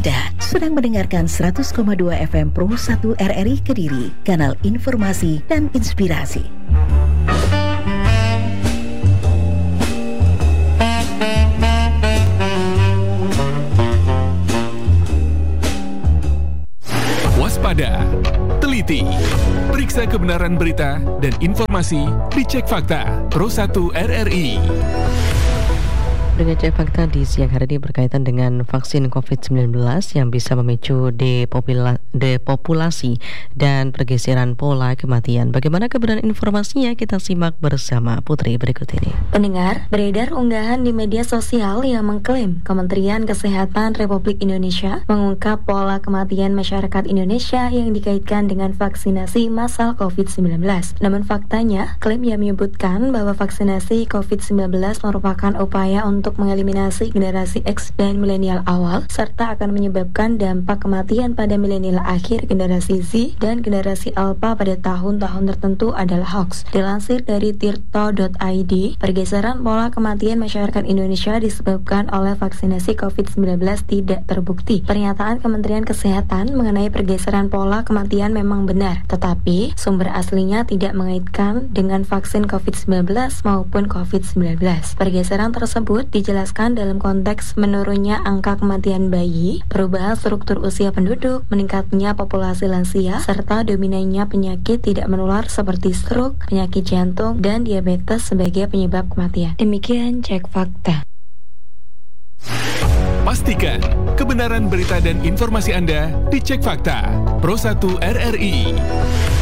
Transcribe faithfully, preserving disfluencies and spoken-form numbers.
Anda sedang mendengarkan seratus koma dua F M Pro satu R R I Kediri, kanal informasi dan inspirasi. Waspada, teliti, periksa kebenaran berita dan informasi dicek fakta Pro satu R R I. Dengan cek fakta di siang hari ini berkaitan dengan vaksin covid sembilan belas yang bisa memicu depopula- depopulasi dan pergeseran pola kematian. Bagaimana kebenaran informasinya? Kita simak bersama Putri berikut ini. Pendengar, beredar unggahan di media sosial yang mengklaim Kementerian Kesehatan Republik Indonesia mengungkap pola kematian masyarakat Indonesia yang dikaitkan dengan vaksinasi massal covid sembilan belas. Namun faktanya, klaim yang menyebutkan bahwa vaksinasi covid sembilan belas merupakan upaya untuk untuk mengeliminasi generasi X dan milenial awal, serta akan menyebabkan dampak kematian pada milenial akhir, generasi Z, dan generasi Alpha pada tahun-tahun tertentu adalah hoax. Dilansir dari tirto dot i d, pergeseran pola kematian masyarakat Indonesia disebabkan oleh vaksinasi covid sembilan belas tidak terbukti. Pernyataan Kementerian Kesehatan mengenai pergeseran pola kematian memang benar, tetapi sumber aslinya tidak mengaitkan dengan vaksin covid sembilan belas maupun covid sembilan belas. Pergeseran tersebut dijelaskan dalam konteks menurunnya angka kematian bayi, perubahan struktur usia penduduk, meningkatnya populasi lansia, serta dominannya penyakit tidak menular seperti stroke, penyakit jantung, dan diabetes sebagai penyebab kematian. Demikian cek fakta. Pastikan kebenaran berita dan informasi Anda dicek fakta Pro satu R R I.